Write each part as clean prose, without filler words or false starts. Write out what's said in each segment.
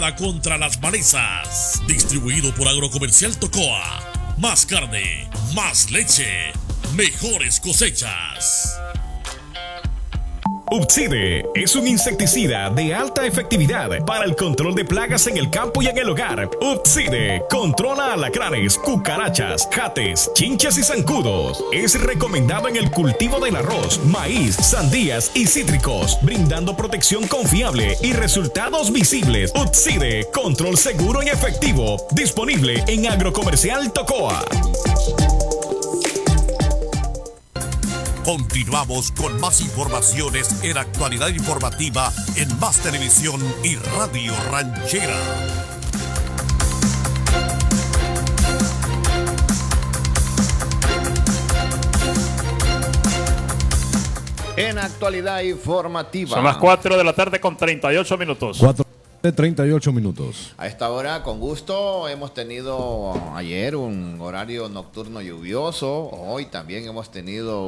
Contra las malezas. Distribuido por Agrocomercial Tocoa. Más carne, más leche, mejores cosechas. Upside es un insecticida de alta efectividad para el control de plagas en el campo y en el hogar. Upside controla alacranes, cucarachas, jates, chinchas y zancudos. Es recomendado en el cultivo del arroz, maíz, sandías y cítricos, brindando protección confiable y resultados visibles. Upside, control seguro y efectivo. Disponible en Agrocomercial Tocoa. Continuamos con más informaciones en Actualidad Informativa en Más Televisión y Radio Ranchera. En Actualidad Informativa. Son las 4 de la tarde con 38 minutos. 4 de 38 minutos. A esta hora, con gusto, hemos tenido ayer un horario nocturno lluvioso. Hoy también hemos tenido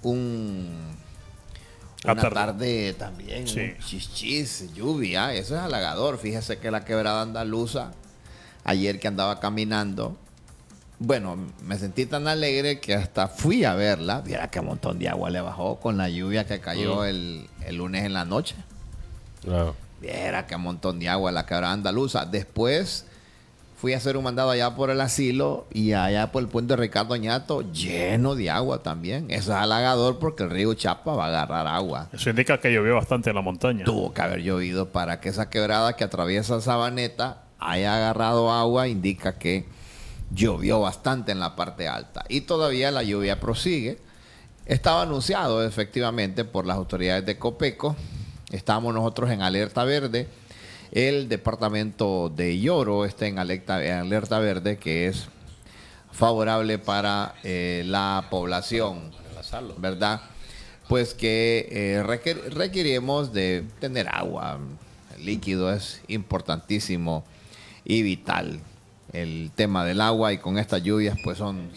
una tarde también, sí. Chichis, lluvia. Eso es halagador. Fíjese que la quebrada andaluza, ayer que andaba caminando, bueno, me sentí tan alegre que hasta fui a verla. Viera qué montón de agua le bajó con la lluvia que cayó el lunes en la noche. Claro. Viera qué montón de agua la quebrada andaluza. Después fui a hacer un mandado allá por el asilo y allá por el puente de Ricardo Oñato, lleno de agua también. Eso es halagador porque el río Chapa va a agarrar agua. Eso indica que llovió bastante en la montaña. Tuvo que haber llovido para que esa quebrada que atraviesa Sabaneta haya agarrado agua. Indica que llovió bastante en la parte alta. Y todavía la lluvia prosigue. Estaba anunciado efectivamente por las autoridades de Copeco. Estamos nosotros en alerta verde. El departamento de Lloro está en alerta verde, que es favorable para la población, ¿verdad? Pues que requerimos de tener agua. El líquido es importantísimo y vital. El tema del agua, y con estas lluvias pues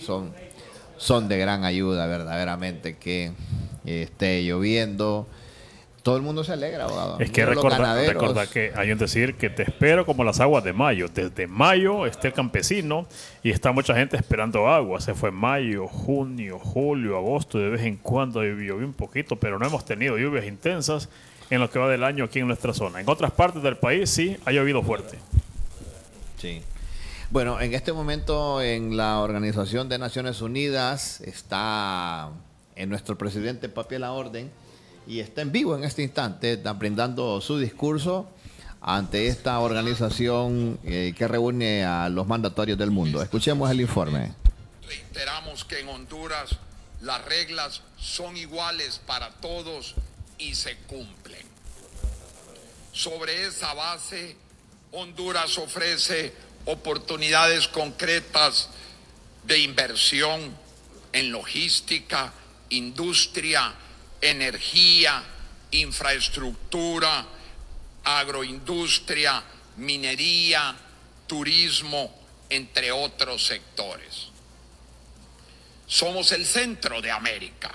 son de gran ayuda, verdaderamente, que esté lloviendo. Todo el mundo se alegra, abogado. Es que recuerda que hay un decir que te espero como las aguas de mayo. Desde mayo está el campesino y está mucha gente esperando agua. Se fue mayo, junio, julio, agosto. De vez en cuando llovió un poquito, pero no hemos tenido lluvias intensas en lo que va del año aquí en nuestra zona. En otras partes del país sí ha llovido fuerte. Sí. Bueno, en este momento en la Organización de Naciones Unidas está nuestro presidente Papi La Orden. Y está en vivo en este instante, está brindando su discurso ante esta organización que reúne a los mandatarios del mundo. Escuchemos el informe. Reiteramos que en Honduras las reglas son iguales para todos y se cumplen. Sobre esa base, Honduras ofrece oportunidades concretas de inversión en logística, industria, energía, infraestructura, agroindustria, minería, turismo, entre otros sectores. Somos el centro de América,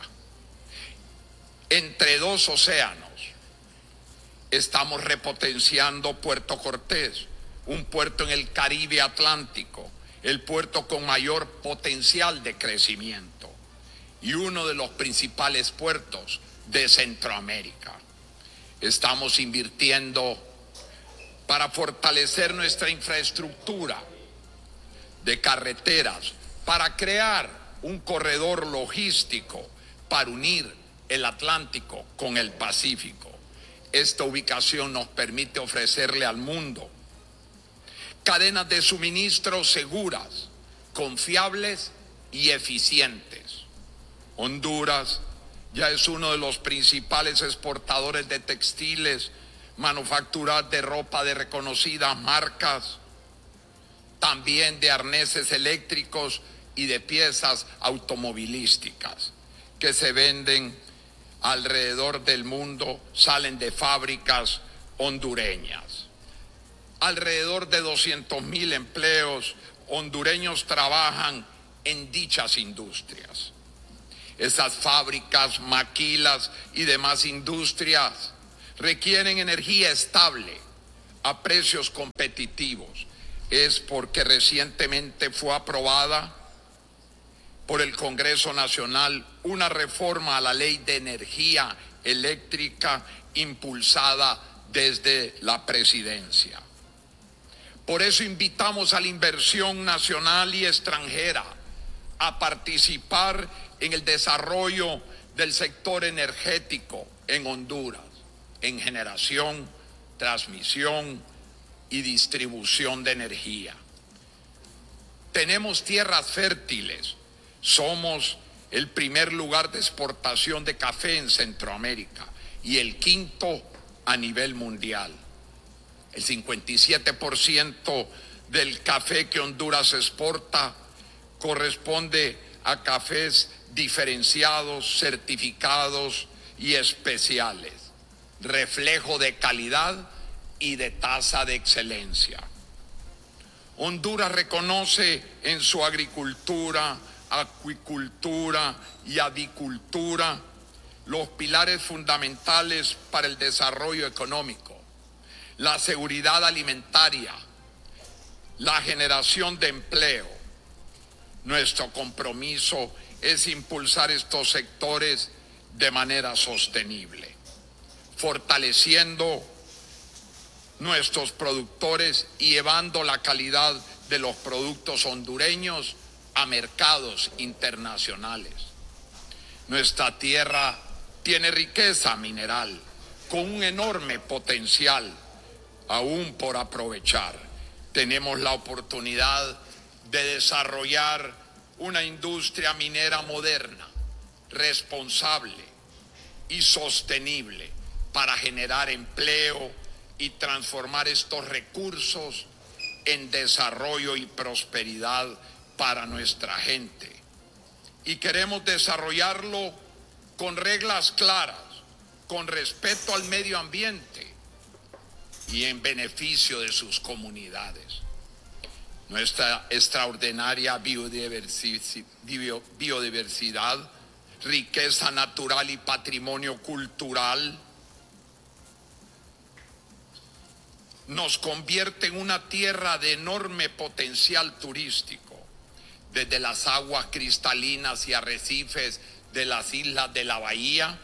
entre dos océanos. Estamos repotenciando Puerto Cortés, un puerto en el Caribe Atlántico, el puerto con mayor potencial de crecimiento y uno de los principales puertos de Centroamérica. Estamos invirtiendo para fortalecer nuestra infraestructura de carreteras, para crear un corredor logístico para unir el Atlántico con el Pacífico. Esta ubicación nos permite ofrecerle al mundo cadenas de suministro seguras, confiables y eficientes. Honduras ya es uno de los principales exportadores de textiles, manufacturas de ropa de reconocidas marcas, también de arneses eléctricos y de piezas automovilísticas que se venden alrededor del mundo, salen de fábricas hondureñas. Alrededor de 200,000 empleos hondureños trabajan en dichas industrias. Esas fábricas, maquilas y demás industrias requieren energía estable, a precios competitivos es porque recientemente fue aprobada por el Congreso Nacional una reforma a la Ley de Energía Eléctrica impulsada desde la Presidencia. Por eso invitamos a la inversión nacional y extranjera a participar en el desarrollo del sector energético en Honduras, en generación, transmisión y distribución de energía. Tenemos tierras fértiles, somos el primer lugar de exportación de café en Centroamérica y el quinto a nivel mundial. El 57% del café que Honduras exporta corresponde a cafés diferenciados, certificados y especiales, reflejo de calidad y de tasa de excelencia. Honduras reconoce en su agricultura, acuicultura y avicultura los pilares fundamentales para el desarrollo económico, la seguridad alimentaria, la generación de empleo. Nuestro compromiso es impulsar estos sectores de manera sostenible, fortaleciendo nuestros productores y llevando la calidad de los productos hondureños a mercados internacionales. Nuestra tierra tiene riqueza mineral con un enorme potencial aún por aprovechar. Tenemos la oportunidad de desarrollar una industria minera moderna, responsable y sostenible para generar empleo y transformar estos recursos en desarrollo y prosperidad para nuestra gente. Y queremos desarrollarlo con reglas claras, con respeto al medio ambiente y en beneficio de sus comunidades. Nuestra extraordinaria biodiversidad, riqueza natural y patrimonio cultural nos convierte en una tierra de enorme potencial turístico, desde las aguas cristalinas y arrecifes de las islas de la bahía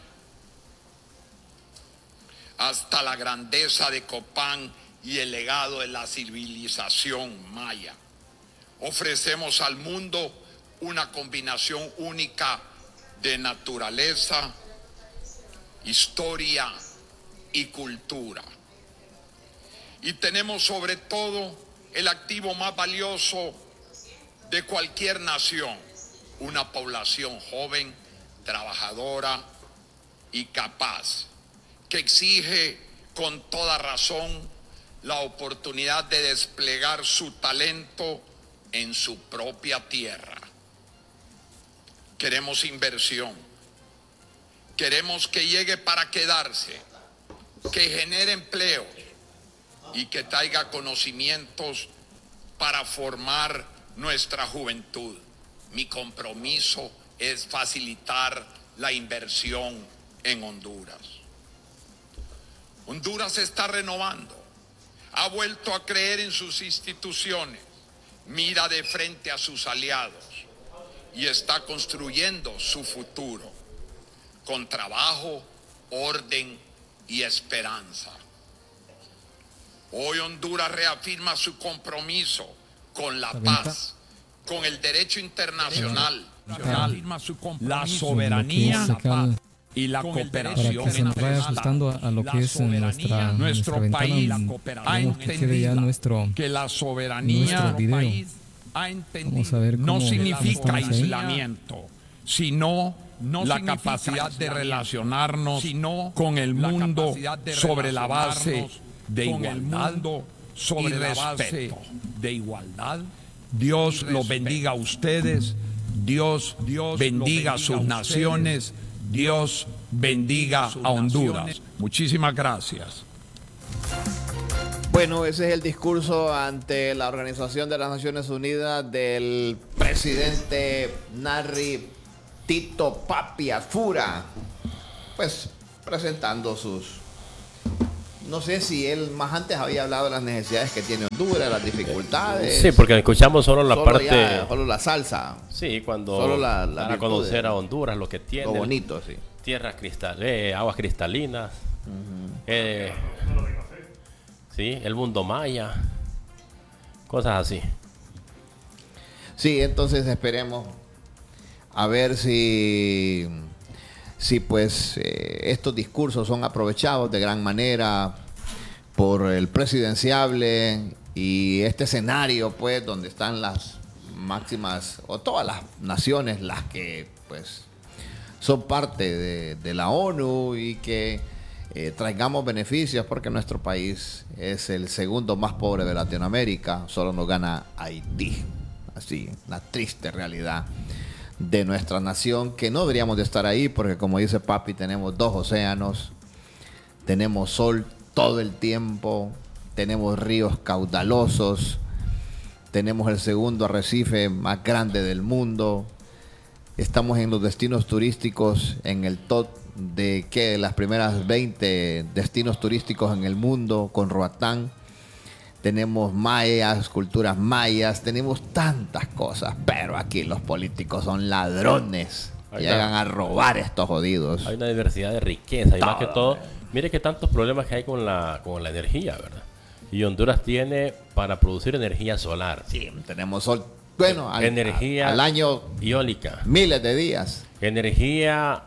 hasta la grandeza de Copán y el legado de la civilización maya. Ofrecemos al mundo una combinación única de naturaleza, historia y cultura. Y tenemos sobre todo el activo más valioso de cualquier nación, una población joven, trabajadora y capaz, que exige con toda razón la oportunidad de desplegar su talento en su propia tierra. Queremos inversión, queremos que llegue para quedarse, que genere empleo y que traiga conocimientos para formar nuestra juventud. Mi compromiso es facilitar la inversión en Honduras. Honduras se está renovando, ha vuelto a creer en sus instituciones, mira de frente a sus aliados y está construyendo su futuro con trabajo, orden y esperanza. Hoy Honduras reafirma su compromiso con la paz, con el derecho internacional, la soberanía, la paz y la cooperación. Para que se nos vaya ajustando a lo que es nuestro país ha entendido que la soberanía del país no significa aislamiento, sino la capacidad de relacionarnos con el mundo sobre la base de igualdad y respeto. Dios los bendiga a ustedes, Dios bendiga a sus naciones, Dios bendiga a Honduras. Muchísimas gracias. Bueno, ese es el discurso ante la Organización de las Naciones Unidas del presidente Narri Tito Papi Afura, pues presentando sus no sé si él más antes había hablado de las necesidades que tiene Honduras, las dificultades. Sí, porque escuchamos solo la parte... solo la salsa. Sí, cuando solo para conocer a Honduras, lo que tiene. Lo bonito, sí. Tierras aguas cristalinas. Sí, el mundo maya. Cosas así. Sí, entonces esperemos a ver si pues estos discursos son aprovechados de gran manera por el presidenciable y este escenario, pues, donde están las máximas o todas las naciones, las que pues son parte de la ONU, y que traigamos beneficios, porque nuestro país es el segundo más pobre de Latinoamérica, solo nos gana Haití. Así, una triste realidad de nuestra nación, que no deberíamos de estar ahí, porque como dice papi, tenemos 2 océanos, tenemos sol todo el tiempo, tenemos ríos caudalosos, tenemos el segundo arrecife más grande del mundo, estamos en los destinos turísticos en el top de las primeras 20 destinos turísticos en el mundo, con Roatán. Tenemos mayas, culturas mayas, tenemos tantas cosas, pero aquí los políticos son ladrones. Llegan a robar estos jodidos. Hay una diversidad de riqueza y más que todo, mire que tantos problemas que hay con la energía, ¿verdad? Y Honduras tiene para producir energía solar. Sí, tenemos sol. Bueno, energía al año eólica. Miles de días. Energía,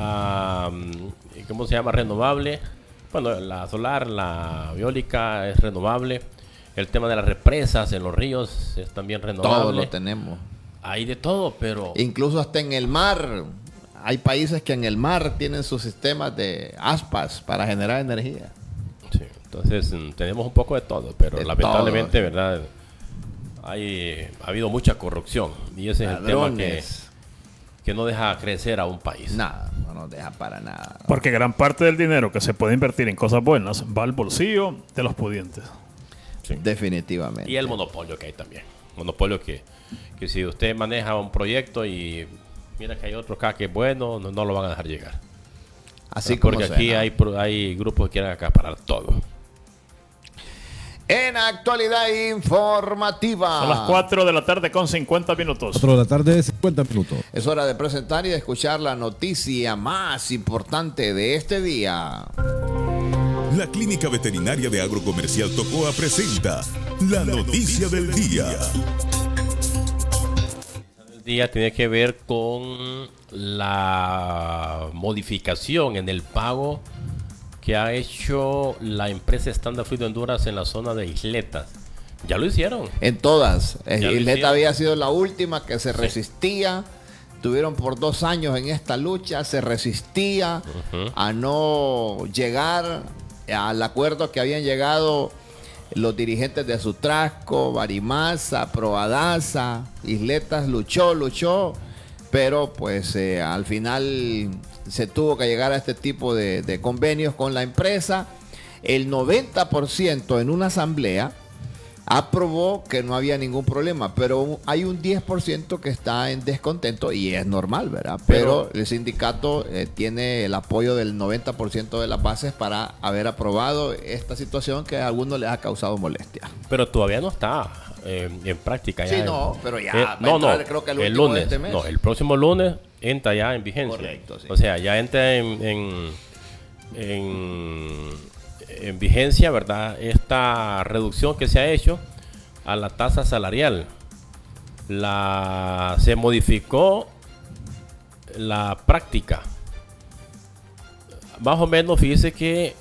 ¿cómo se llama? Renovable. Bueno, la solar, la eólica es renovable. El tema de las represas en los ríos es también renovable. Todo lo tenemos. Hay de todo, pero... Incluso hasta en el mar. Hay países que en el mar tienen sus sistemas de aspas para generar energía. Sí, entonces tenemos un poco de todo, pero de lamentablemente, todo. ¿verdad? Ha habido mucha corrupción y ese es el tema que no deja crecer a un país. Nada, no nos deja para nada. Porque gran parte del dinero que se puede invertir en cosas buenas va al bolsillo de los pudientes. Sí. Definitivamente. Y el monopolio que hay también. Monopolio que si usted maneja un proyecto y mira que hay otro acá que es bueno, no lo van a dejar llegar. Así como porque aquí ¿no? hay grupos que quieren acaparar todo. En actualidad informativa. Son las 4 de la tarde con 50 minutos. 4 de la tarde, 50 minutos. Es hora de presentar y de escuchar la noticia más importante de este día. La Clínica Veterinaria de Agrocomercial Tocoa presenta la noticia del día. El día tiene que ver con la modificación en el pago que ha hecho la empresa Standard Fruit de Honduras en la zona de Isletas. Ya lo hicieron. En todas. Ya Isleta había sido la última que se resistía. Tuvieron por 2 años en esta lucha. Se resistía a no llegar al acuerdo que habían llegado los dirigentes de Sutrasco, Barimasa, Proadasa. Isletas luchó, pero pues al final se tuvo que llegar a este tipo de convenios con la empresa. El 90% en una asamblea aprobó que no había ningún problema, pero hay un 10% que está en descontento, y es normal, ¿verdad? Pero el sindicato tiene el apoyo del 90% de las bases para haber aprobado esta situación que a algunos les ha causado molestia. Pero todavía no está en práctica. Sí, ya pero ya creo que el último lunes, de este mes. No, el próximo lunes entra ya en vigencia. Correcto, sí. O sea, ya entra en vigencia, ¿verdad? Esta reducción que se ha hecho a la tasa salarial. Se modificó la práctica. Más o menos, fíjese que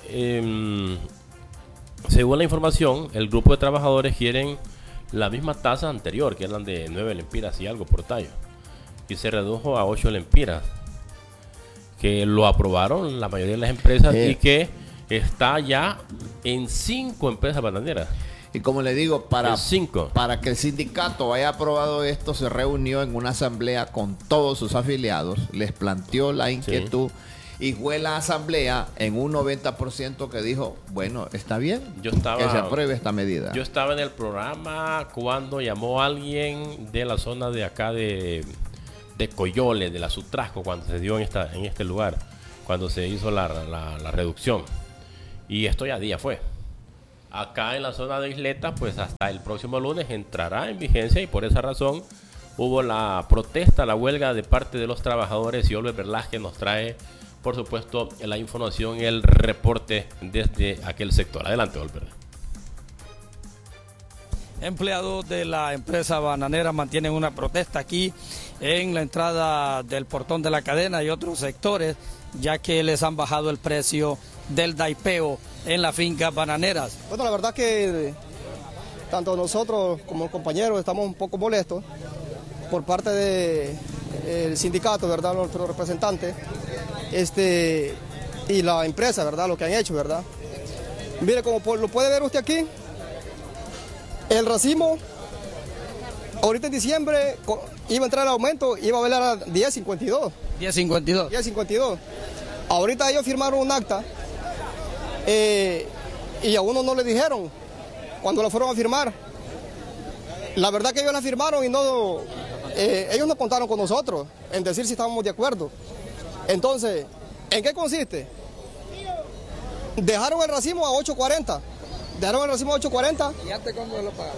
según la información, el grupo de trabajadores quieren la misma tasa anterior, que eran de 9 lempiras y algo por tallo, y se redujo a 8 lempiras, que lo aprobaron la mayoría de las empresas y que está ya en 5 empresas bananeras. Y como le digo, para que el sindicato haya aprobado esto, se reunió en una asamblea con todos sus afiliados, les planteó la inquietud, y fue la asamblea en un 90% que dijo, bueno, está bien que se apruebe esta medida. Yo estaba en el programa cuando llamó a alguien de la zona de acá de Coyole, de la Sutrasco, cuando se dio en este lugar, cuando se hizo la reducción. Y esto ya día fue. Acá en la zona de Isleta, pues hasta el próximo lunes entrará en vigencia, y por esa razón hubo la protesta, la huelga de parte de los trabajadores, y Oliver Velázquez nos trae, por supuesto, la información, el reporte desde aquel sector. Adelante, Oliver. Empleados de la empresa bananera mantienen una protesta aquí en la entrada del portón de la cadena y otros sectores, ya que les han bajado el precio del daipeo en las fincas bananeras. Bueno, la verdad que tanto nosotros como compañeros estamos un poco molestos por parte del sindicato, ¿verdad?, nuestro representante, y la empresa, ¿verdad?, lo que han hecho, ¿verdad? Mire, como lo puede ver usted aquí, el racimo, ahorita en diciembre iba a entrar el aumento, iba a valer a 10.52. 10.52. 10.52. Ahorita ellos firmaron un acta y a uno no le dijeron cuando lo fueron a firmar. La verdad que ellos la firmaron y no, ellos no contaron con nosotros en decir si estábamos de acuerdo. Entonces, ¿en qué consiste? Dejaron el racimo a 8.40. Dejaron el racimo a 8.40. ¿Y antes cómo lo pagaron?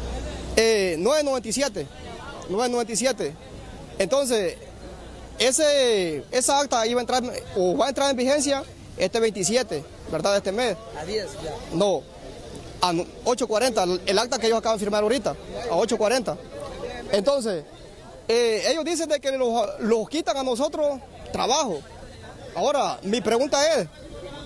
9.97. 9.97. Entonces, esa acta iba a entrar, o va a entrar en vigencia este 27, ¿verdad?, de este mes. A 10 ya. No, a 8.40, el acta que ellos acaban de firmar ahorita, a 8.40. Entonces, ellos dicen de que los quitan a nosotros trabajo. Ahora, mi pregunta es,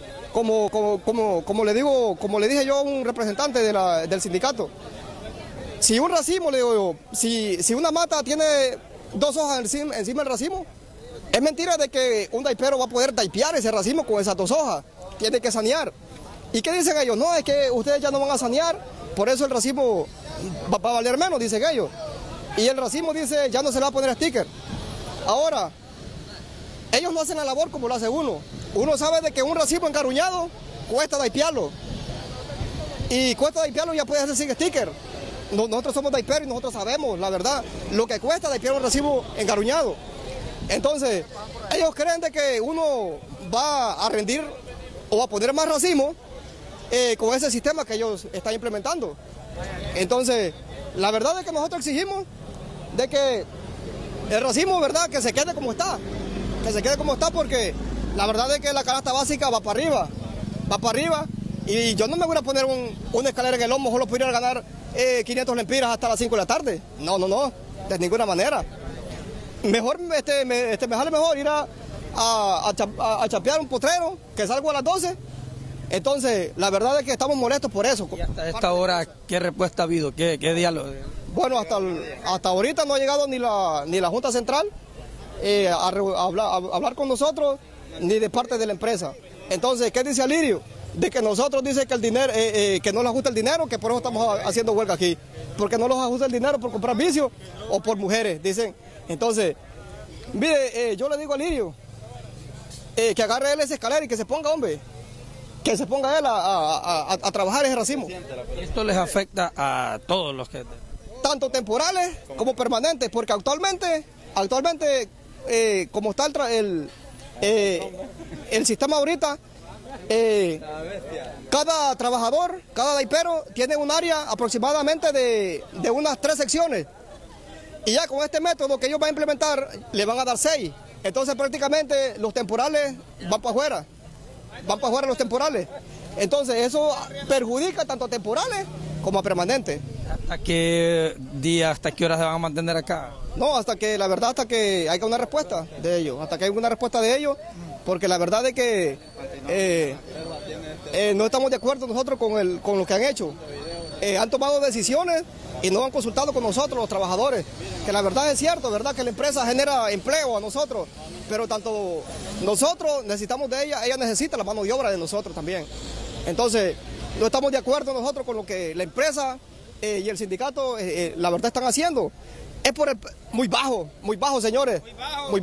como le dije yo a un representante del sindicato, si un racimo, le digo yo, si una mata tiene 2 hojas encima del racimo, es mentira de que un daipero va a poder daipear ese racimo con esas 2 hojas, tiene que sanear. ¿Y qué dicen ellos? No, es que ustedes ya no van a sanear, por eso el racimo va a valer menos, dicen ellos. Y el racimo dice, ya no se le va a poner sticker. Ahora, ellos no hacen la labor como lo hace uno. Uno sabe de que un racimo engaruñado cuesta daipearlo. Y cuesta daipearlo ya puede hacer sin sticker. Nosotros somos daiperos y nosotros sabemos, la verdad, lo que cuesta daipear un racimo engaruñado. Entonces, ellos creen de que uno va a rendir o a poner más racimo con ese sistema que ellos están implementando. Entonces, la verdad es que nosotros exigimos de que el racimo, ¿verdad?, que se quede como está. Que se quede como está, porque la verdad es que la canasta básica va para arriba, y yo no me voy a poner una escalera en el lomo, solo podría ganar 500 lempiras hasta las 5 de la tarde. No, de ninguna manera. Mejor, me sale mejor ir a chapear un potrero, que salgo a las 12. Entonces, la verdad es que estamos molestos por eso. ¿Y hasta esta hora qué respuesta ha habido? ¿Qué diálogo? Bueno, hasta ahorita no ha llegado ni la Junta Central a hablar con nosotros, ni de parte de la empresa. Entonces, ¿qué dice Alirio? De que nosotros dice que el dinero, que no les ajusta el dinero, que por eso estamos haciendo huelga aquí. Porque no nos ajusta el dinero por comprar vicios o por mujeres, dicen. Entonces, mire, yo le digo a Alirio que agarre él esa escalera y que se ponga, hombre. Que se ponga él a trabajar ese racimo. Esto les afecta a todos los que... Tanto temporales como permanentes, porque actualmente como está el sistema ahorita, cada trabajador, cada daipero tiene un área aproximadamente de unas 3 secciones. Y ya con este método que ellos van a implementar, le van a dar 6. Entonces prácticamente los temporales van para afuera. Van para afuera los temporales. Entonces eso perjudica tanto a temporales como a permanentes. ¿Hasta qué día, hasta qué horas se van a mantener acá? No, hasta que haya una respuesta de ellos. Hasta que haya una respuesta de ellos, porque la verdad es que no estamos de acuerdo nosotros con lo que han hecho. Han tomado decisiones y no han consultado con nosotros, los trabajadores. Que la verdad es cierto, ¿verdad?, que la empresa genera empleo a nosotros, pero tanto nosotros necesitamos de ella necesita la mano de obra de nosotros también. Entonces, no estamos de acuerdo nosotros con lo que la empresa y el sindicato, la verdad, están haciendo. Es por muy bajo, señores. Muy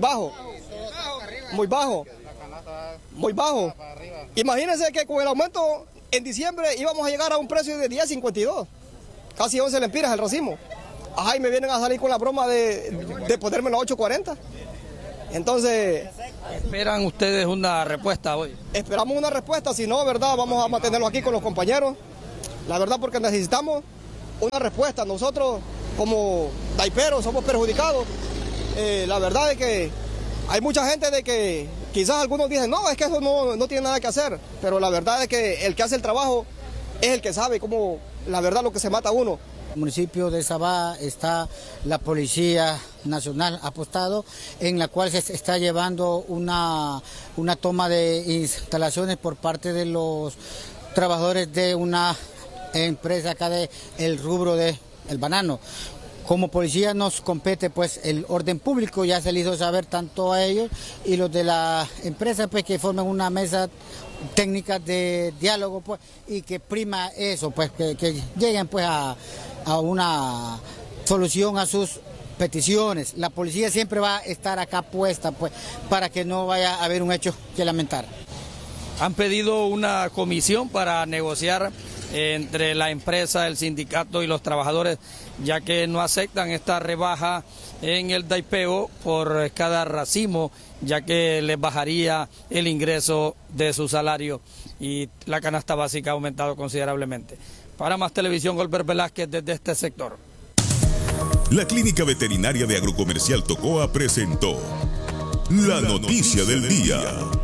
bajo. Imagínense que con el aumento en diciembre íbamos a llegar a un precio de 10.52. Casi 11 lempiras el racimo. Ajá, y me vienen a salir con la broma de ponerme los 8.40. Entonces, ¿Esperan ustedes una respuesta hoy? Esperamos una respuesta, si no, ¿verdad? Vamos a mantenerlo aquí con los compañeros. La verdad, porque necesitamos una respuesta. Nosotros, como daiperos, somos perjudicados. La verdad es que hay mucha gente de que quizás algunos dicen, no, es que eso no tiene nada que hacer. Pero la verdad es que el que hace el trabajo es el que sabe cómo, la verdad, lo que se mata a uno. En el municipio de Sabá está la Policía Nacional apostado, en la cual se está llevando una toma de instalaciones por parte de los trabajadores de una empresa acá del rubro del banano. Como policía nos compete pues el orden público, ya se les hizo saber tanto a ellos y los de la empresa pues que forman una mesa técnica de diálogo pues, y que prima eso, pues que lleguen pues a una solución a sus peticiones. La policía siempre va a estar acá puesta pues para que no vaya a haber un hecho que lamentar. Han pedido una comisión para negociar entre la empresa, el sindicato y los trabajadores, ya que no aceptan esta rebaja en el daipeo por cada racimo, ya que les bajaría el ingreso de su salario y la canasta básica ha aumentado considerablemente. Para Más Televisión, Golbert Velázquez desde este sector. La Clínica Veterinaria de Agrocomercial Tocoa presentó la noticia del día.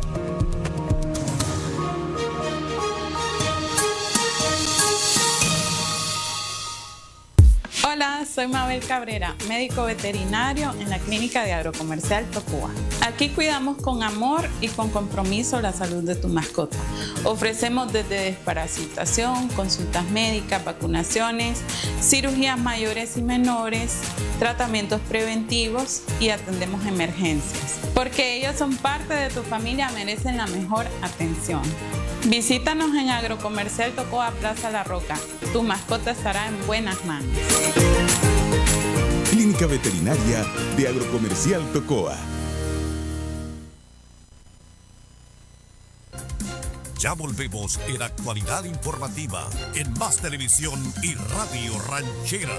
Hola, soy Mabel Cabrera, médico veterinario en la Clínica de Agrocomercial Tocoa. Aquí cuidamos con amor y con compromiso la salud de tu mascota. Ofrecemos desde desparasitación, consultas médicas, vacunaciones, cirugías mayores y menores, tratamientos preventivos y atendemos emergencias. Porque ellos son parte de tu familia, merecen la mejor atención. Visítanos en Agrocomercial Tocoa Plaza La Roca. Tu mascota estará en buenas manos. Clínica Veterinaria de Agrocomercial Tocoa. Ya volvemos en Actualidad Informativa en Más Televisión y Radio Ranchera.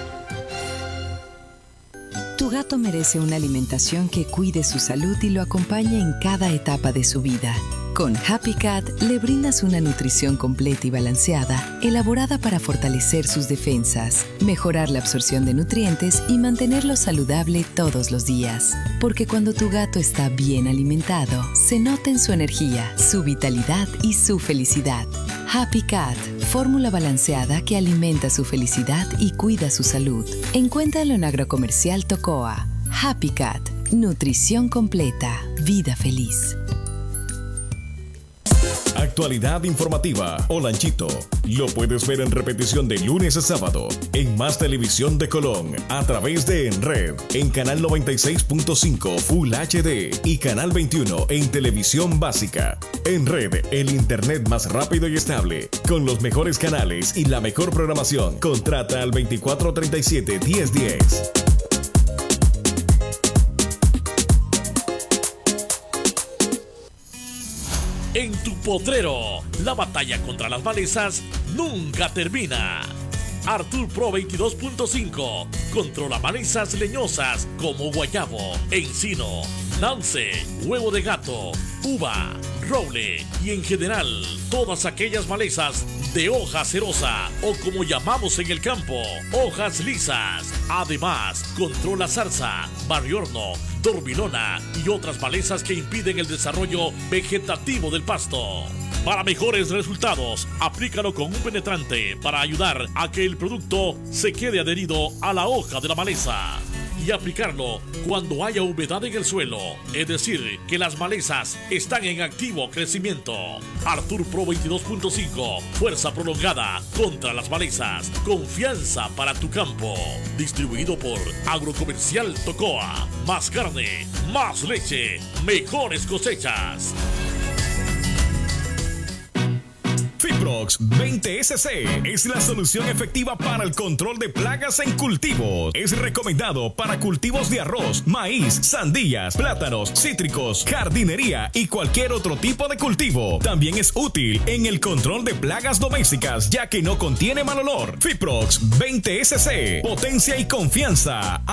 Tu gato merece una alimentación que cuide su salud y lo acompañe en cada etapa de su vida. Con Happy Cat le brindas una nutrición completa y balanceada, elaborada para fortalecer sus defensas, mejorar la absorción de nutrientes y mantenerlo saludable todos los días. Porque cuando tu gato está bien alimentado, se nota en su energía, su vitalidad y su felicidad. Happy Cat, fórmula balanceada que alimenta su felicidad y cuida su salud. Encuéntralo en Agrocomercial Tocoa. Happy Cat, nutrición completa, vida feliz. Actualidad informativa o Lanchito. Lo puedes ver en repetición de lunes a sábado en Más Televisión de Colón a través de En Red, en Canal 96.5 Full HD y Canal 21 en Televisión Básica. En Red, el internet más rápido y estable, con los mejores canales y la mejor programación. Contrata al 2437-1010. En tu potrero, la batalla contra las malezas nunca termina. Artur Pro 22.5 controla malezas leñosas como guayabo, encino, nance, huevo de gato, uva, roble y en general todas aquellas malezas de hoja cerosa o como llamamos en el campo, hojas lisas. Además, controla zarza, barriorno, dormilona y otras malezas que impiden el desarrollo vegetativo del pasto. Para mejores resultados, aplícalo con un penetrante para ayudar a que el producto se quede adherido a la hoja de la maleza. Y aplicarlo cuando haya humedad en el suelo, es decir, que las malezas están en activo crecimiento. Artur Pro 22.5, fuerza prolongada contra las malezas, confianza para tu campo. Distribuido por Agrocomercial Tocoa. Más carne, más leche, mejores cosechas. Fiprox 20SC es la solución efectiva para el control de plagas en cultivos. Es recomendado para cultivos de arroz, maíz, sandías, plátanos, cítricos, jardinería y cualquier otro tipo de cultivo. También es útil en el control de plagas domésticas, ya que no contiene mal olor. Fiprox 20SC, potencia y confianza.